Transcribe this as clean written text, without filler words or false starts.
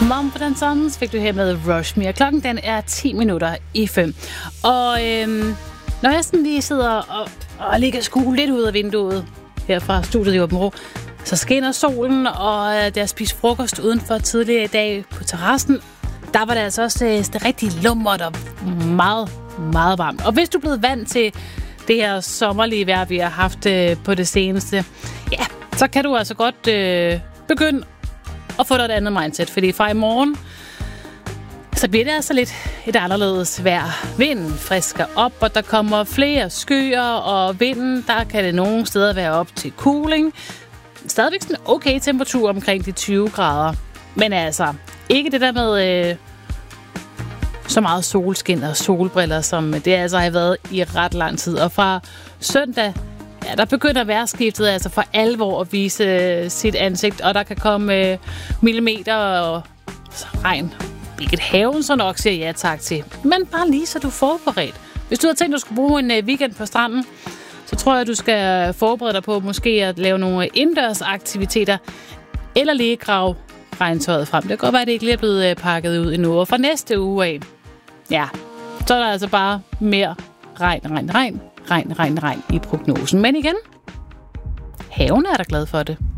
Mumford & Sons fik du her med Rush Me. Klokken den er 5:10. Og når jeg sådan lige sidder og ligger skue lidt ud af vinduet her fra studiet i Aabenraa, så skinner solen, og da jeg spiste frokost udenfor tidligere i dag på terrassen, der var det altså også det rigtig lummert og meget, meget varmt. Og hvis du er blevet vant til det her sommerlige vejr, vi har haft på det seneste, ja, så kan du altså godt begynde at få dig et andet mindset. Fordi fra i morgen, så bliver det altså lidt et anderledes vejr. Vinden frisker op, og der kommer flere skyer, og vinden, der kan det nogle steder være op til cooling. Stadigvæk sådan okay temperatur omkring de 20 grader. Men altså, ikke det der med så meget solskin og solbriller, som det altså har været i ret lang tid. Og fra søndag, ja, der begynder vejrskiftet altså for alvor at vise sit ansigt, og der kan komme millimeter og regn. Hvilket haven så nok siger ja tak til. Men bare lige så du er forberedt. Hvis du har tænkt, at du skal bruge en weekend på stranden, så tror jeg, at du skal forberede dig på måske at lave nogle indendørsaktiviteter, eller lige grave regntøjet frem. Det kan godt være, at det ikke lige er blevet pakket ud endnu. Og fra næste uge af, ja, så er der altså bare mere regn i prognosen. Men igen, haven er der glad for det.